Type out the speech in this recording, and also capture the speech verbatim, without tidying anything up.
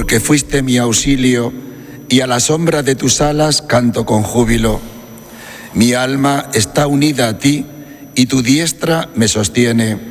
porque fuiste mi auxilio, y a la sombra de tus alas canto con júbilo. Mi alma está unida a ti, y tu diestra me sostiene.